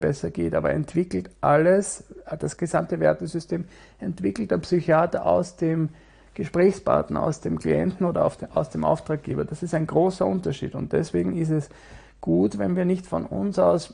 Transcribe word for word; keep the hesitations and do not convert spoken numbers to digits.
besser geht, aber entwickelt alles, das gesamte Wertesystem entwickelt der Psychiater aus dem Gesprächspartner, aus dem Klienten oder aus dem Auftraggeber. Das ist ein großer Unterschied und deswegen ist es gut, wenn wir nicht von uns aus